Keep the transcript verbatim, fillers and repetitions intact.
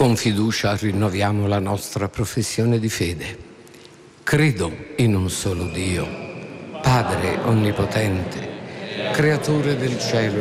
Con fiducia rinnoviamo la nostra professione di fede. Credo in un solo Dio, Padre onnipotente, creatore del cielo